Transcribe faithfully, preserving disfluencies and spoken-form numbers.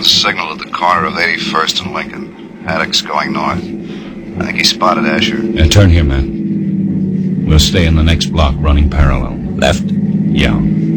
Sullivan's signal at the corner of eighty-first and Lincoln. Haddock's going north. I think he spotted Asher. Yeah, turn here, man. We'll stay in the next block running parallel. Left? Yeah.